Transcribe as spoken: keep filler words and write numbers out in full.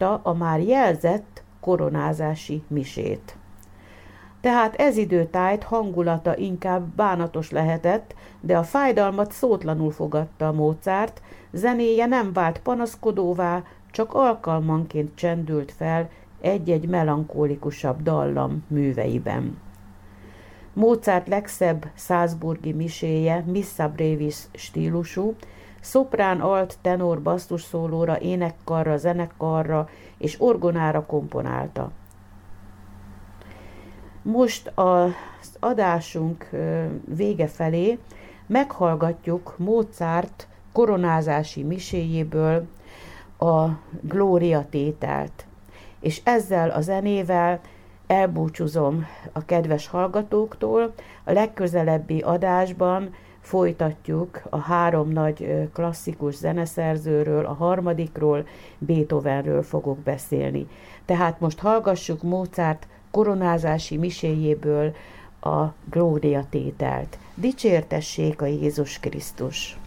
folytatta a már jelzett koronázási misét. Tehát ez időtájt hangulata inkább bánatos lehetett, de a fájdalmat szótlanul fogadta Mozart, zenéje nem vált panaszkodóvá, csak alkalmanként csendült fel egy-egy melankólikusabb dallam műveiben. Mozart legszebb salzburgi miséje Missa brevis stílusú, szoprán, alt, tenor, basszus szólóra, énekkarra, zenekarra és orgonára komponálta. Most az adásunk vége felé meghallgatjuk Mozart koronázási miséjéből a Glória tételt, és ezzel a zenével elbúcsúzom a kedves hallgatóktól. A legközelebbi adásban folytatjuk a három nagy klasszikus zeneszerzőről, a harmadikról, Beethovenről fogok beszélni. Tehát most hallgassuk Mozart koronázási miséjéből a Glória tételt. Dicsértessék a Jézus Krisztus!